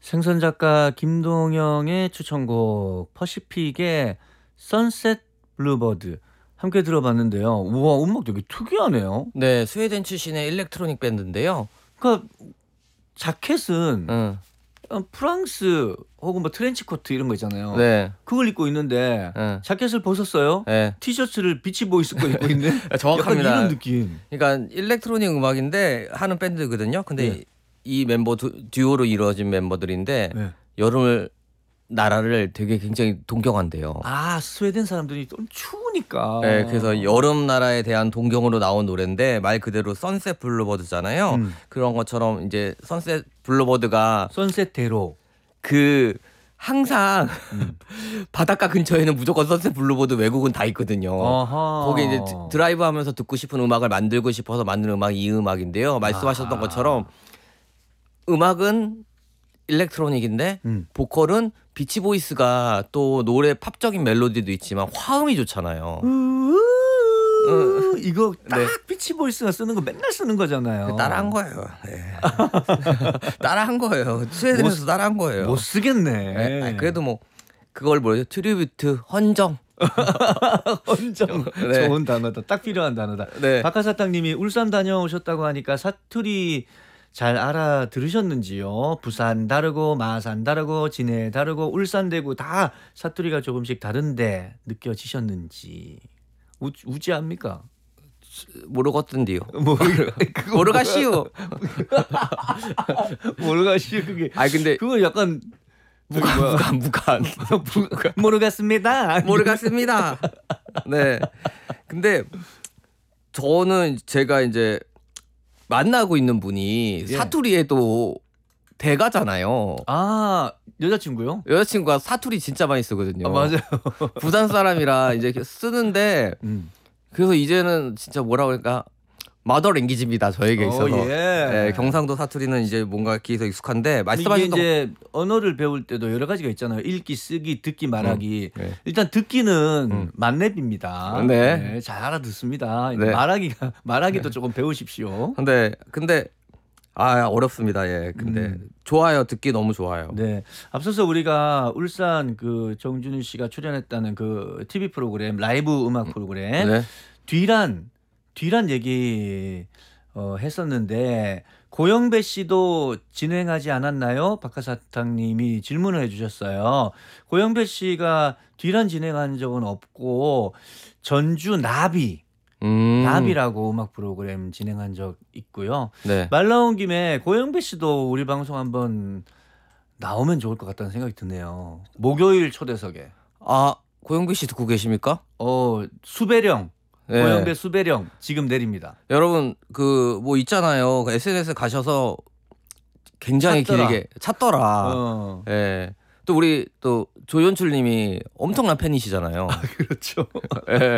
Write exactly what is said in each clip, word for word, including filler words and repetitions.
생선 작가 김동영의 추천곡 퍼시픽의 선셋 블루버드 함께 들어봤는데요. 우와, 음악 되게 특이하네요. 네, 스웨덴 출신의 일렉트로닉 밴드인데요. 그러니까 자켓은 응. 어, 프랑스 혹은 뭐 트렌치코트 이런 거 있잖아요. 네. 그걸 입고 있는데 응. 자켓을 벗었어요. 네. 티셔츠를 비치보이스 거 입고 있네. 정확합니다. 약간 이런 느낌. 그러니까 일렉트로닉 음악인데 하는 밴드거든요. 근데 네. 이, 이 멤버 두, 듀오로 이루어진 멤버들인데 네. 여름을 나라를 되게 굉장히 동경한대요. 아, 스웨덴 사람들이 좀 추우니까. 네, 그래서 여름 나라에 대한 동경으로 나온 노래인데 말 그대로 선셋 블루버드잖아요. 음. 그런 것처럼 이제 선셋 블루버드가 선셋대로. 그 항상 음. 바닷가 근처에는 무조건 선셋 블루버드 외국은 다 있거든요. 어허. 거기 이제 드- 드라이브 하면서 듣고 싶은 음악을 만들고 싶어서 만든 음악이 이 음악인데요. 말씀하셨던 아하. 것처럼 음악은 일렉트로닉인데 음. 보컬은 비치보이스가 또 노래 팝적인 멜로디도 있지만 화음이 좋잖아요. 우우, 이거 딱 네. 비치보이스가 쓰는 거 맨날 쓰는 거잖아요. 따라한 거예요. 네. 따라한 거예요. 스웨덴에서 따라한 거예요. 못 쓰겠네. 네. 아니, 그래도 뭐 그걸 뭐죠? 트리뷰트 헌정. 헌정. 네. 좋은 단어다. 딱 필요한 단어다. 네. 박하사탕님이 울산 다녀오셨다고 하니까 사투리 잘 알아들으셨는지요? 부산 다르고 마산 다르고 진해 다르고 울산 대구 다 사투리가 조금씩 다른데 느껴지셨는지. 우, 우지합니까? 모르겠던데요. 모르, 모르가시오. 모르가시오. 그게. 아니 근데 그거 약간 무관 무관 무관 모르겠습니다. 모르겠습니다. 네. 근데 저는 제가 이제 만나고 있는 분이 예. 사투리에 또 대가잖아요. 아, 여자친구요? 여자친구가 사투리 진짜 많이 쓰거든요. 아, 맞아요. 부산 사람이라 이제 쓰는데 음. 그래서 이제는 진짜 뭐라 그럴까 마더 랭귀지입니다. 저에게 있어서. 오, 예. 네, 경상도 사투리는 이제 뭔가 귀에서 익숙한데 이게 말씀하셨던 이제 언어를 배울 때도 여러 가지가 있잖아요. 읽기, 쓰기, 듣기, 말하기. 음, 네. 일단 듣기는 음. 만렙입니다. 네. 잘 알아듣습니다. 네. 말하기가 말하기도 조금 배우십시오. 근데 근데 아 어렵습니다. 예. 근데 음. 좋아요. 듣기 너무 좋아요. 네. 앞서서 우리가 울산 그 정준희 씨가 출연했다는 그 티비 프로그램 라이브 음악 프로그램 네. 뒤란 뒤란 얘기 어, 했었는데 고영배 씨도 진행하지 않았나요? 박하사탕님이 질문을 해주셨어요. 고영배 씨가 뒤란 진행한 적은 없고 전주 나비 음. 나비라고 음악 프로그램 진행한 적 있고요. 네. 말 나온 김에 고영배 씨도 우리 방송 한번 나오면 좋을 것 같다는 생각이 드네요. 목요일 초대석에. 아 고영배 씨 듣고 계십니까? 어 수배령 네. 고영배 수배령 지금 내립니다. 여러분 그 뭐 있잖아요. 그 에스엔에스 가셔서 굉장히 찾더라. 길게 찾더라. 어. 예. 또 우리 또 조연출님이 엄청난 팬이시잖아요. 그렇죠. 예.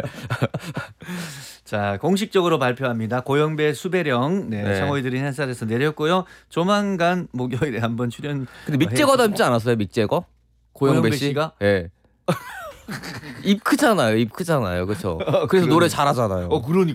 자, 공식적으로 발표합니다. 고영배 수배령 네, 네. 상호이들인 햇살에서 내렸고요. 조만간 목요일에 한번 출연. 근데 믹재거 닮지 않았어요? 믹재거? 고영배 고영배 씨? 씨가? 예. 입 크잖아요. 입 크잖아요. 그렇죠. 그래서 그러네. 노래 잘하잖아요. 어, 그러니까.